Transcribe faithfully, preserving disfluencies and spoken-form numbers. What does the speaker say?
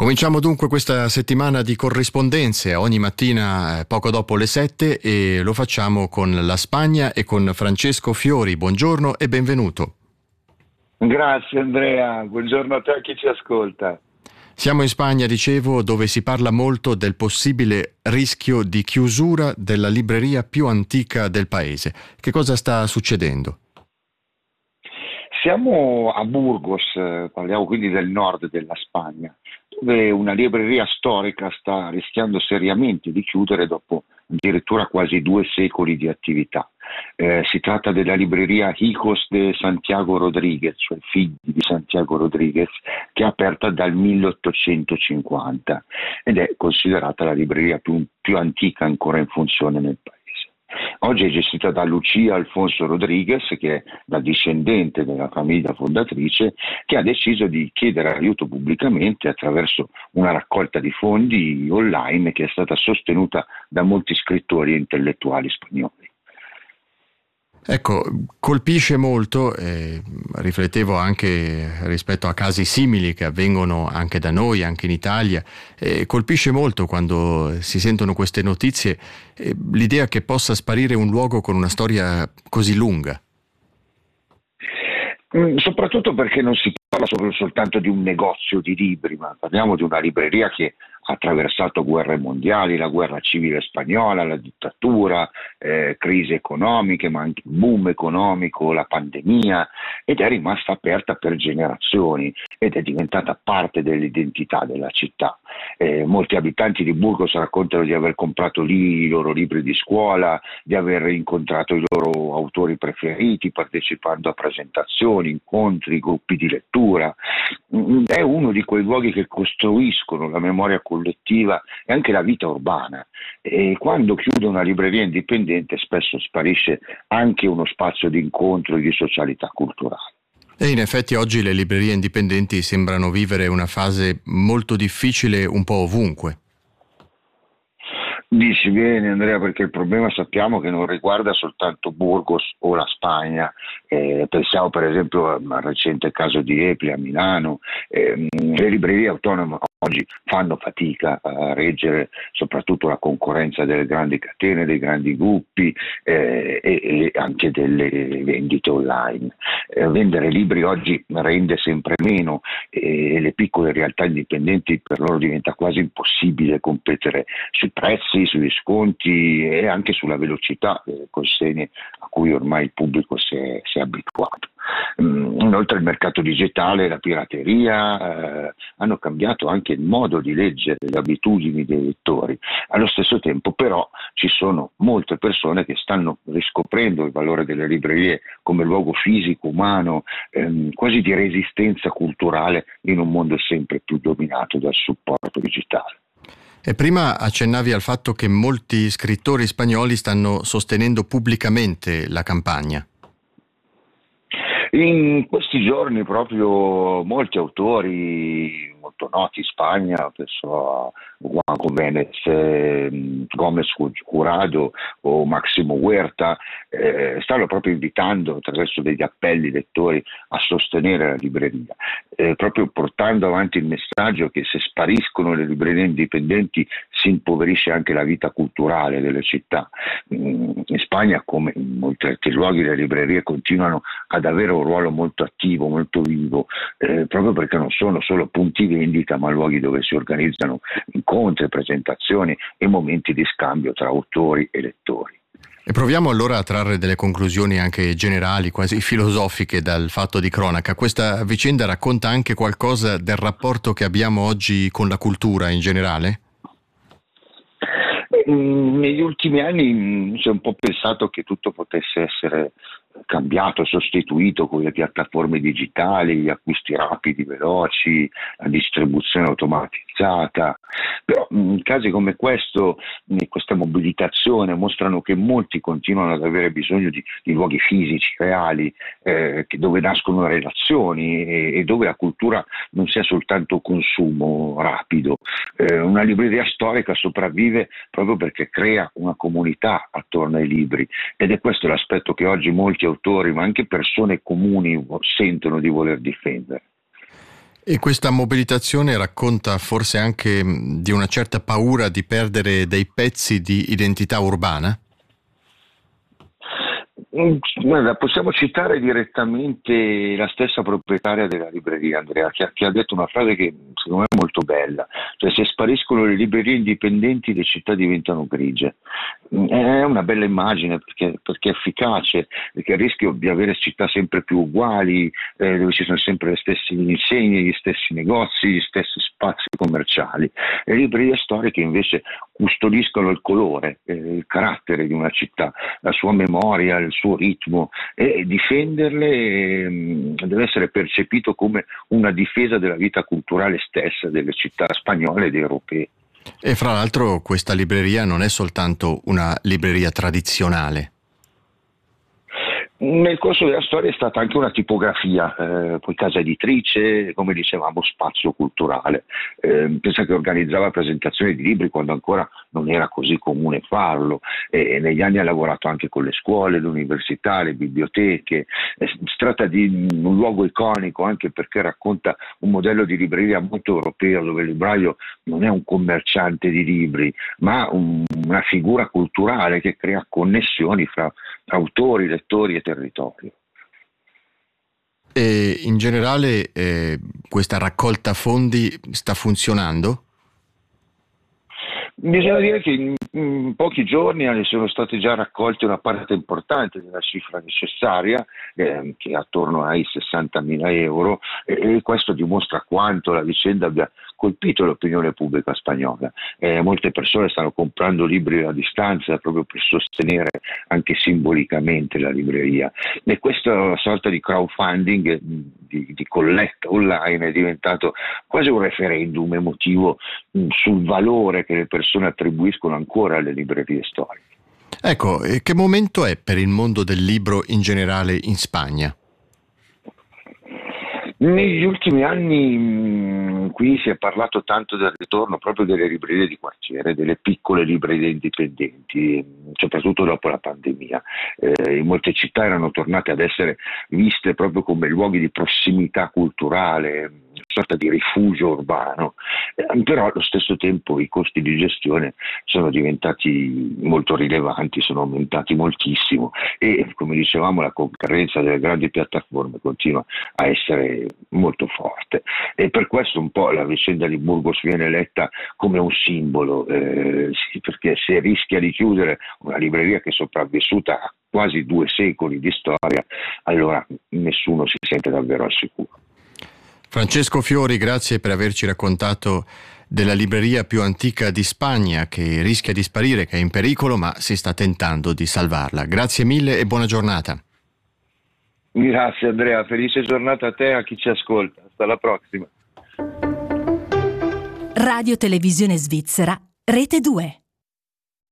Cominciamo dunque questa settimana di corrispondenze ogni mattina eh, poco dopo le sette e lo facciamo con la Spagna e con Francesco Fiori. Buongiorno e benvenuto. Grazie Andrea, buongiorno a te e a chi ci ascolta. Siamo in Spagna, dicevo, dove si parla molto del possibile rischio di chiusura della libreria più antica del paese. Che cosa sta succedendo? Siamo a Burgos, eh, parliamo quindi del nord della Spagna, dove una libreria storica sta rischiando seriamente di chiudere dopo addirittura quasi due secoli di attività. Eh, si tratta della libreria Hijos de Santiago Rodríguez, cioè figli di Santiago Rodríguez, che è aperta dal milleottocentocinquanta ed è considerata la libreria più, più antica ancora in funzione nel paese. Oggi è gestita da Lucia Alfonso Rodríguez, che è la discendente della famiglia fondatrice, che ha deciso di chiedere aiuto pubblicamente attraverso una raccolta di fondi online che è stata sostenuta da molti scrittori e intellettuali spagnoli. Ecco, colpisce molto, eh, riflettevo anche rispetto a casi simili che avvengono anche da noi, anche in Italia, eh, colpisce molto quando si sentono queste notizie eh, l'idea che possa sparire un luogo con una storia così lunga. Mm, soprattutto perché non si parla solo, soltanto di un negozio di libri, ma parliamo di una libreria che ha attraversato guerre mondiali, la guerra civile spagnola, la dittatura, eh, crisi economiche, ma anche boom economico, la pandemia, ed è rimasta aperta per generazioni ed è diventata parte dell'identità della città. Eh, molti abitanti di Burgos raccontano di aver comprato lì i loro libri di scuola, di aver incontrato i loro autori preferiti, partecipando a presentazioni, incontri, gruppi di lettura. Mm, È uno di quei luoghi che costruiscono la memoria collettiva e anche la vita urbana, e quando chiude una libreria indipendente spesso sparisce anche uno spazio di incontro e di socialità culturale. E in effetti oggi le librerie indipendenti sembrano vivere una fase molto difficile un po' ovunque. Dici bene Andrea, perché il problema sappiamo che non riguarda soltanto Burgos o la Spagna, eh, pensiamo per esempio al recente caso di Epli a Milano. Eh, le librerie autonome oggi fanno fatica a reggere soprattutto la concorrenza delle grandi catene, dei grandi gruppi eh, e, e anche delle vendite online. Eh, vendere libri oggi rende sempre meno e le piccole realtà indipendenti per loro diventa quasi impossibile competere sui prezzi, sugli sconti e anche sulla velocità delle consegne a cui ormai il pubblico si è, si è abituato. Mm, Inoltre il mercato digitale e la pirateria eh, hanno cambiato anche il modo di leggere, le abitudini dei lettori. Allo stesso tempo però ci sono molte persone che stanno riscoprendo il valore delle librerie come luogo fisico, umano, ehm, quasi di resistenza culturale in un mondo sempre più dominato dal supporto digitale. E prima accennavi al fatto che molti scrittori spagnoli stanno sostenendo pubblicamente la campagna. In questi giorni proprio molti autori molto noti in Spagna, penso a Juan Gómez, eh, Gómez Jurado o Máximo Huerta, eh, stanno proprio invitando attraverso degli appelli lettori a sostenere la libreria, eh, proprio portando avanti il messaggio che se spariscono le librerie indipendenti si impoverisce anche la vita culturale delle città. In Spagna, come in molti altri luoghi, le librerie continuano ad avere un ruolo molto attivo, molto vivo, eh, proprio perché non sono solo punti vendita, ma luoghi dove si organizzano incontri, presentazioni e momenti di scambio tra autori e lettori. E proviamo allora a trarre delle conclusioni anche generali, quasi filosofiche dal fatto di cronaca. Questa vicenda racconta anche qualcosa del rapporto che abbiamo oggi con la cultura in generale? Negli ultimi anni si è un po' pensato che tutto potesse essere cambiato, sostituito con le piattaforme digitali, gli acquisti rapidi, veloci, la distribuzione automatizzata. Però in casi come questo, questa mobilitazione mostrano che molti continuano ad avere bisogno di, di luoghi fisici, reali, eh, che dove nascono relazioni e, e dove la cultura non sia soltanto consumo rapido. Eh, una libreria storica sopravvive proprio perché crea una comunità attorno ai libri, ed è questo l'aspetto che oggi molti autori, ma anche persone comuni, sentono di voler difendere. E questa mobilitazione racconta forse anche di una certa paura di perdere dei pezzi di identità urbana? Guarda, possiamo citare direttamente la stessa proprietaria della libreria, Andrea, che ha, che ha detto una frase che secondo me è molto bella, cioè se spariscono le librerie indipendenti le città diventano grigie. È una bella immagine perché, perché è efficace, perché il rischio di avere città sempre più uguali, eh, dove ci sono sempre le stesse insegne, gli stessi negozi, gli stessi spazi commerciali. Le librerie storiche invece custodiscono il colore, eh, il carattere di una città, la sua memoria, il suo ritmo, e difenderle eh, deve essere percepito come una difesa della vita culturale stessa delle città spagnole ed europee. E fra l'altro questa libreria non è soltanto una libreria tradizionale. Nel corso della storia è stata anche una tipografia, eh, poi casa editrice, come dicevamo spazio culturale. Eh, pensa che organizzava presentazioni di libri quando ancora non era così comune farlo, e negli anni ha lavorato anche con le scuole, le università, le biblioteche. Eh, si tratta di un luogo iconico anche perché racconta un modello di libreria molto europeo, dove il libraio non è un commerciante di libri, ma un, una figura culturale che crea connessioni fra autori, lettori e territorio. E in generale eh, questa raccolta fondi sta funzionando? Bisogna dire che in, in pochi giorni ne sono state già raccolte una parte importante della cifra necessaria, eh, che è attorno ai sessantamila euro, e, e questo dimostra quanto la vicenda abbia colpito l'opinione pubblica spagnola. Eh, molte persone stanno comprando libri a distanza proprio per sostenere anche simbolicamente la libreria, e questa sorta di crowdfunding, di, di colletta online, è diventato quasi un referendum emotivo mh, sul valore che le persone attribuiscono ancora alle librerie storiche. Ecco, e che momento è per il mondo del libro in generale in Spagna? Negli ultimi anni mh, qui si è parlato tanto del ritorno proprio delle librerie di quartiere, delle piccole librerie indipendenti, soprattutto dopo la pandemia. Eh, in molte città erano tornate ad essere viste proprio come luoghi di prossimità culturale, una sorta di rifugio urbano, eh, però allo stesso tempo i costi di gestione sono diventati molto rilevanti, sono aumentati moltissimo, e come dicevamo la concorrenza delle grandi piattaforme continua a essere molto forte, e per questo un po' la vicenda di Burgos viene letta come un simbolo, eh, sì, perché se rischia di chiudere una libreria che è sopravvissuta a quasi due secoli di storia, allora nessuno si sente davvero al sicuro. Francesco Fiori, grazie per averci raccontato della libreria più antica di Spagna che rischia di sparire, che è in pericolo, ma si sta tentando di salvarla. Grazie mille e buona giornata. Grazie Andrea, felice giornata a te e a chi ci ascolta. Hasta la prossima. Radio Televisione Svizzera, Rete due.